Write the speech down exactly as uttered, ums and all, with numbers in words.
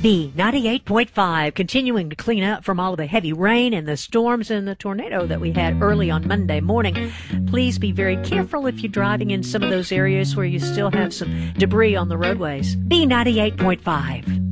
B ninety-eight point five, continuing to clean up from all of the heavy rain and the storms and the tornado that we had early on Monday morning. Please be very careful if you're driving in some of those areas where you still have some debris on the roadways. B ninety-eight point five.